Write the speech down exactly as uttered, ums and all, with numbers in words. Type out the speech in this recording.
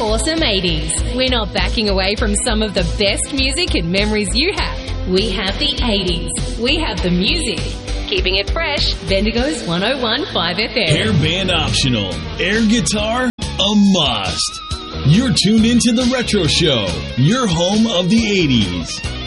awesome eighties. We're not backing away from some of the best music and memories you have. We have the eighties. We have the music. Keeping it fresh, Bendigo's one oh one point five F M. Air band optional. Air guitar, a must. You're tuned into The Retro Show, your home of the eighties.